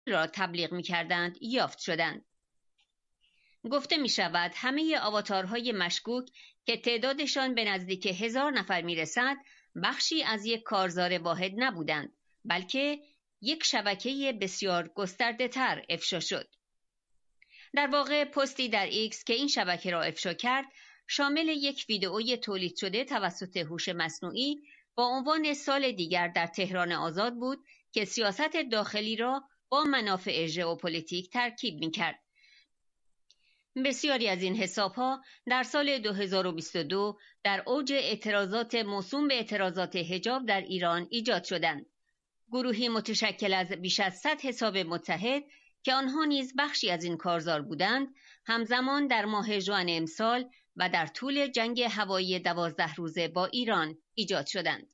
را تبلیغ می‌کردند یافت شدند. گفته می‌شود همه آواتارهای مشکوک که تعدادشان به نزدیک 1000 نفر می‌رسد بخشی از یک کارزار واحد نبودند، بلکه یک شبکه بسیار گسترده‌تر افشا شد. در واقع پستی در ایکس که این شبکه را افشا کرد شامل یک ویدئوی تولید شده توسط هوش مصنوعی با عنوان سال دیگر در تهران آزاد بود که سیاست داخلی را با منافع ژئوپلیتیک ترکیب می‌کرد. بسیاری از این حساب‌ها در سال 2022 در اوج اعتراضات موسوم به اعتراضات حجاب در ایران ایجاد شدند. گروهی متشکل از بیش از 100 حساب متحد که آنها نیز بخشی از این کارزار بودند، همزمان در ماه ژوئن امسال و در طول جنگ هوایی 12 روزه با ایران ایجاد شدند.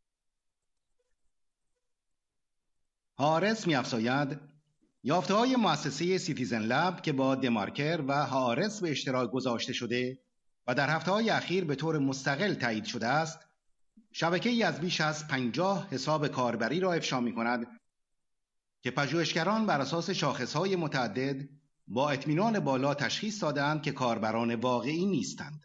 هارس می‌افزاید یافته‌های مؤسسه سیتیزن لب که با دمارکر و هارس به اشتراک گذاشته شده و در هفته‌های اخیر به طور مستقل تایید شده است، شبکه‌ای از بیش از 50 حساب کاربری را افشا می‌کند که پژوهشگران بر اساس شاخص‌های متعدد با اطمینان بالا تشخیص دادند که کاربران واقعی نیستند.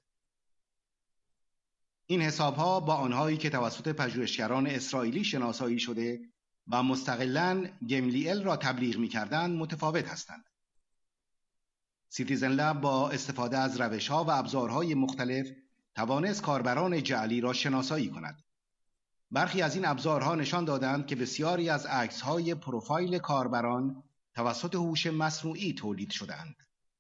این حساب‌ها با آنهایی که توسط پژوهشگران اسرائیلی شناسایی شده و مستقلاً گملیل را تبلیغ می‌کردند متفاوت هستند. سیتیزن لب با استفاده از روش‌ها و ابزارهای مختلف توانست کاربران جعلی را شناسایی کند. برخی از این ابزارها نشان دادند که بسیاری از عکس‌های پروفایل کاربران توسط هوش مصنوعی تولید شده‌اند.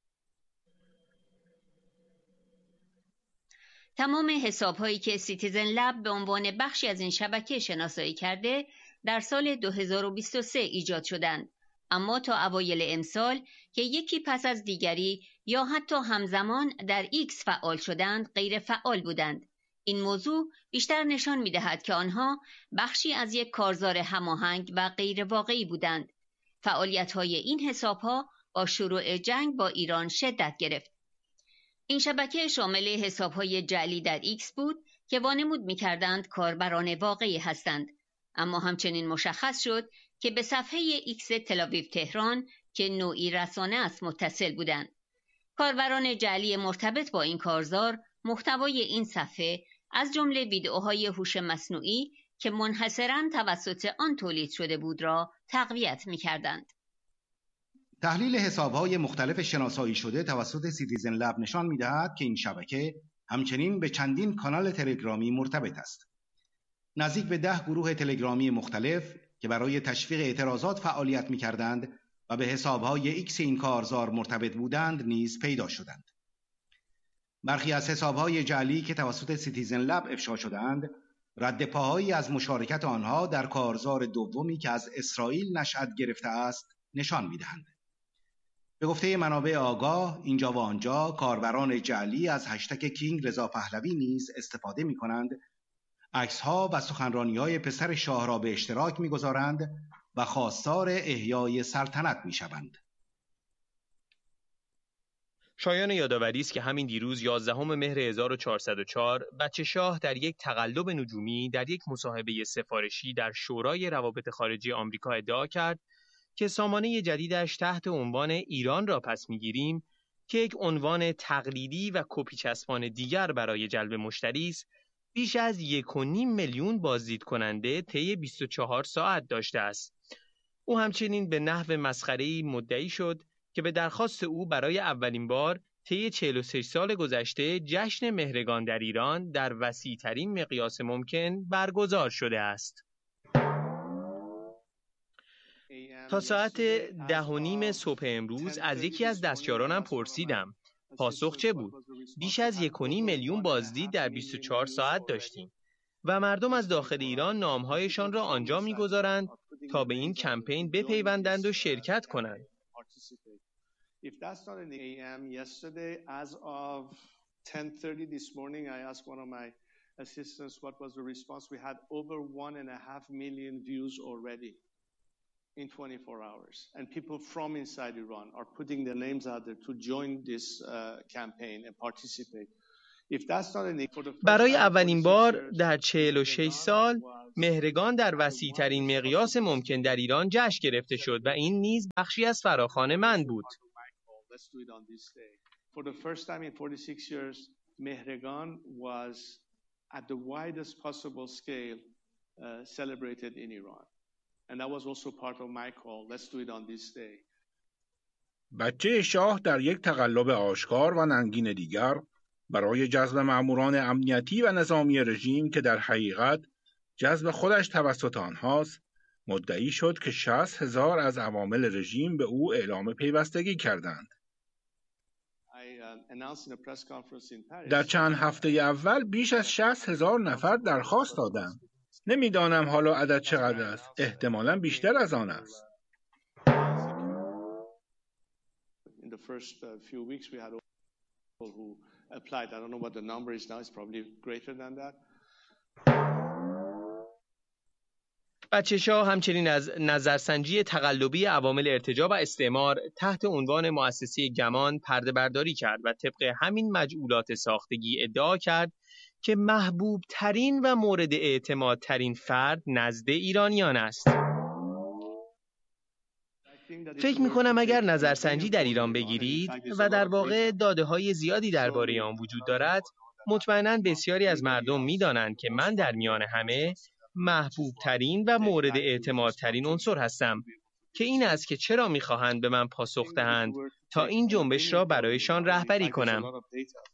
تمام حساب‌هایی که سیتیزن لب به عنوان بخشی از این شبکه شناسایی کرده در سال 2023 ایجاد شدند، اما تا اوایل امسال که یکی پس از دیگری یا حتی همزمان در ایکس فعال شدند غیر فعال بودند. این موضوع بیشتر نشان می‌دهد که آنها بخشی از یک کارزار هماهنگ و غیر واقعی بودند. فعالیت‌های این حساب‌ها با شروع جنگ با ایران شدت گرفت. این شبکه شامل حساب‌های جعلی در ایکس بود که وانمود می‌کردند کاربران واقعی هستند، اما همچنین مشخص شد که به صفحه ایکس تل‌آویو تهران که نوعی رسانه است متصل بودند. کاربران جعلی مرتبط با این کارزار محتوای این صفحه از جمله ویدئوهای هوش مصنوعی که منحصراً توسط آن تولید شده بود را تقویت می‌کردند. تحلیل حساب‌های مختلف شناسایی شده توسط سیتیزن لب نشان می‌دهد که این شبکه همچنین به چندین کانال تلگرامی مرتبط است. نزدیک به 10 گروه تلگرامی مختلف که برای تشویق اعتراضات فعالیت می‌کردند و به حساب‌های ایکس این کارزار مرتبط بودند نیز پیدا شدند. برخی از حساب‌های جعلی که توسط سیتیزن لب افشا شدند، رد پاهایی از مشارکت آنها در کارزار دومی که از اسرائیل نشأت گرفته است نشان می‌دهند. به گفته منابع آگاه، اینجا و آنجا کاربران جعلی از هشتگ کینگ رضا پهلوی نیز استفاده می‌کنند، عکس‌ها و سخنرانی‌های پسر شاه را به اشتراک می‌گذارند و خواستار احیای سلطنت می‌شوند. شایان یادآوری است که همین دیروز 11 مهر 1404 بچه شاه در یک تقلب نجومی در یک مصاحبه سفارشی در شورای روابط خارجه آمریکا ادعا کرد که سامانه جدیدش تحت عنوان ایران را پس می‌گیریم که یک عنوان تقلیدی و کپی چسبان دیگر برای جلب مشتری است، بیش از 1.5 میلیون بازدید کننده طی 24 ساعت داشته است. او همچنین به نحو مسخره‌ای مدعی شد که به درخواست او برای اولین بار طی 43 سال گذشته جشن مهرگان در ایران در وسیع‌ترین مقیاس ممکن برگزار شده است. تا ساعت 10:30 صبح امروز از یکی از دستیارانم پرسیدم پاسخ چه بود؟ بیش از 1.5 میلیون بازدید در 24 ساعت داشتیم و مردم از داخل ایران نامهایشان را آنجا می‌گذارند تا به این کمپین بپیوندند و شرکت کنند. If that's not an AM, yesterday, as of 10:30 this morning, I asked one of my assistants what was the response. We had over 1.5 million views already in 24 hours. And people from inside Iran are putting their names out there to join this campaign and participate. برای اولین بار در 46 سال مهرگان در وسیع‌ترین مقیاس ممکن در ایران جشن گرفته شد و این نیز بخشی از فراخوان من بود. For the first time in 46 years, Mehregan was at the widest possible scale celebrated in Iran. And that was also part of my call. Let's do it on this day. بچه شاه در یک تقلب آشکار و ننگین دیگر برای جذب ماموران امنیتی و نظامی رژیم که در حقیقت جذب خودش توسط آنهاست، مدعی شد که 60,000 از عوامل رژیم به او اعلام پیوستگی کردند. در چند هفته اول بیش از 60,000 نفر درخواست دادند. نمیدانم حالا عدد چقدر است. احتمالاً بیشتر از آن است. بچه شاه همچنین از نظرسنجی تقلبی عوامل ارتجاع و استعمار تحت عنوان مؤسسه گمان پرده برداری کرد و طبق همین مجعولات ساختگی ادعا کرد که محبوب ترین و مورد اعتماد ترین فرد نزد ایرانیان است. فکر می‌کنم اگر نظرسنجی در ایران بگیرید و در واقع داده‌های زیادی درباره آن وجود دارد، مطمئناً بسیاری از مردم می‌دانند که من در میان همه محبوب ترین و مورد اعتماد ترین عنصر هستم، که این است که چرا می‌خواهند به من پاسخ دهند تا این جنبش را برایشان رهبری کنم.